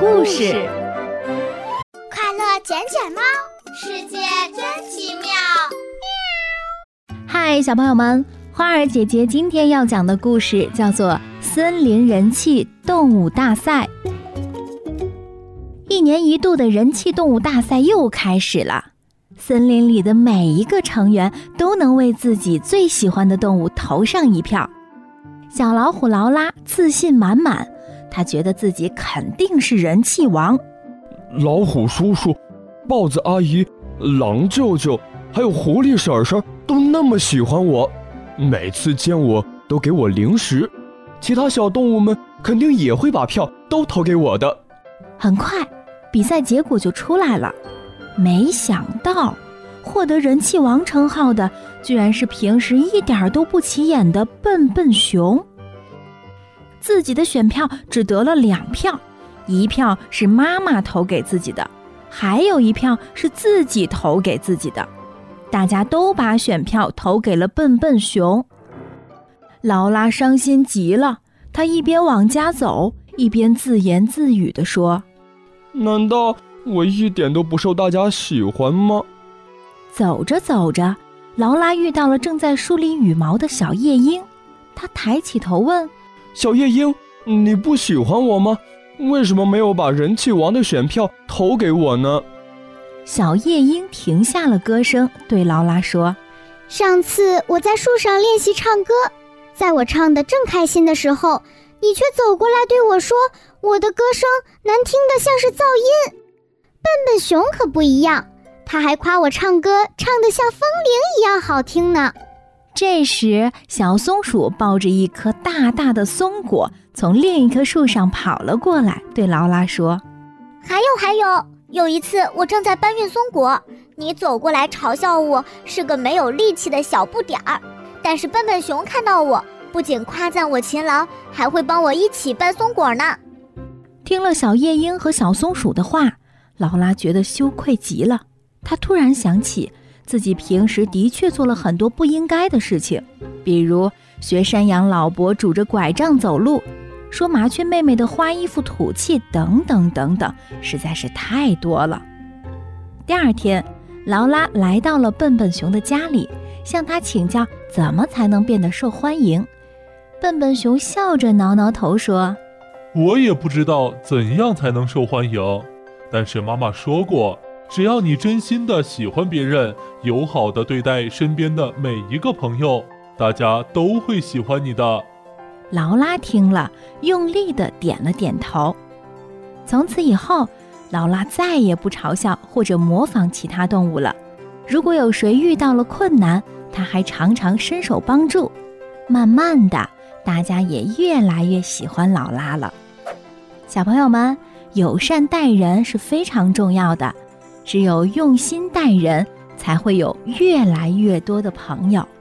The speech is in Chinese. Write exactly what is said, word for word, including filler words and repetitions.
故事。 快乐捡捡猫，世界真奇妙。 嗨，小朋友们，花儿姐姐今天要讲的故事叫做《森林人气动物大赛》。一年一度的人气动物大赛又开始了，森林里的每一个成员都能为自己最喜欢的动物投上一票。小老虎劳拉自信满满，他觉得自己肯定是人气王。 老虎叔叔、豹子阿姨、狼舅舅还有狐狸婶婶都那么喜欢我，每次见我都给我零食，其他小动物们肯定也会把票都投给我的。 很快比赛结果就出来了，没想到获得人气王称号的居然是平时一点都不起眼的笨笨熊。自己的选票只得了两票，一票是妈妈投给自己的，还有一票是自己投给自己的。大家都把选票投给了笨笨熊。劳拉伤心极了，她一边往家走，一边自言自语地说： 难道我一点都不受大家喜欢吗？ 走着走着，劳拉遇到了正在梳理羽毛的小夜莺。她抬起头问： 小夜莺，你不喜欢我吗？为什么没有把人气王的选票投给我呢？ 小夜莺停下了歌声，对劳拉说： 上次我在树上练习唱歌，在我唱得正开心的时候，你却走过来对我说，我的歌声难听得像是噪音。笨笨熊可不一样，他还夸我唱歌唱得像风铃一样好听呢。 这时小松鼠抱着一颗大大的松果从另一棵树上跑了过来，对劳拉说： 还有还有，有一次我正在搬运松果，你走过来嘲笑我是个没有力气的小不点儿，但是笨笨熊看到我，不仅夸赞我勤劳，还会帮我一起搬松果呢。 听了小夜莺和小松鼠的话，劳拉觉得羞愧极了。她突然想起自己平时的确做了很多不应该的事情，比如学山羊老伯拄着拐杖走路，说麻雀妹妹的花衣服土气，等等等等，实在是太多了。第二天，劳拉来到了笨笨熊的家里，向他请教怎么才能变得受欢迎。笨笨熊笑着挠挠头说： 我也不知道怎样才能受欢迎，但是妈妈说过，只要你真心的喜欢别人，友好的对待身边的每一个朋友，大家都会喜欢你的。 劳拉听了，用力地点了点头。从此以后，劳拉再也不嘲笑或者模仿其他动物了。如果有谁遇到了困难，她还常常伸手帮助。慢慢的，大家也越来越喜欢劳拉了。小朋友们，友善待人是非常重要的，只有用心待人，才会有越来越多的朋友。